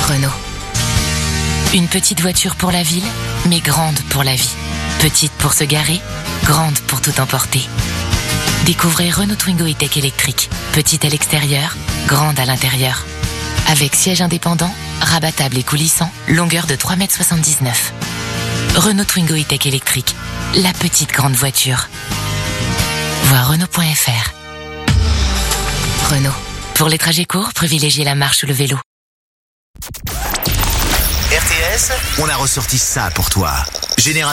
Renault. Une petite voiture pour la ville, mais grande pour la vie. Petite pour se garer, grande pour tout emporter. Découvrez Renault Twingo E-Tech électrique. Petite à l'extérieur, grande à l'intérieur. Avec siège indépendant, rabattable et coulissant, longueur de 3,79 m. Renault Twingo E-Tech électrique. La petite grande voiture. Voir Renault.fr. Renault. Pour les trajets courts, privilégiez la marche ou le vélo. RTS, on a ressorti ça pour toi.